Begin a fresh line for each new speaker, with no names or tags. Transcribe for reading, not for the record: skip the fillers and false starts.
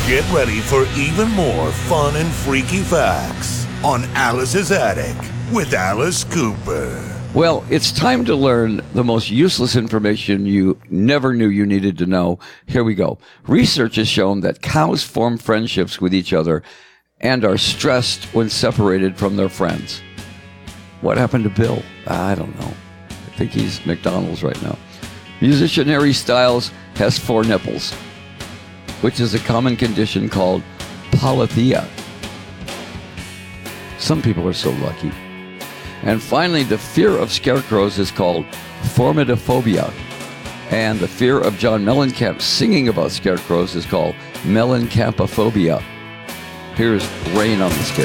Get ready for even more fun and freaky facts on Alice's Attic with Alice Cooper.
Well, it's time to learn the most useless information you never knew you needed to know. Here we go. Research has shown that cows form friendships with each other and are stressed when separated from their friends. What happened to Bill? I don't know. I think he's McDonald's right now. Musician Harry Styles has 4 nipples, which is a common condition called polythea. Some people are so lucky. And finally, the fear of scarecrows is called formidophobia. And the fear of John Mellencamp singing about scarecrows is called Mellencampaphobia. Here's Rain on the Scarecrow.